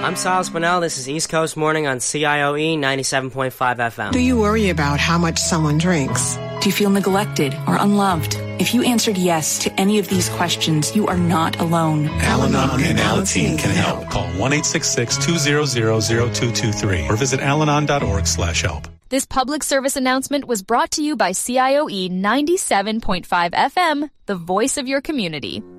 I'm Silas Bunnell. This is East Coast Morning on CIOE 97.5 FM. Do you worry about how much someone drinks? Do you feel neglected or unloved? If you answered yes to any of these questions, you are not alone. Al-Anon and Alateen can help. Call 1-866-200-0223 or visit alanon.org/help. This public service announcement was brought to you by CIOE 97.5 FM, the voice of your community.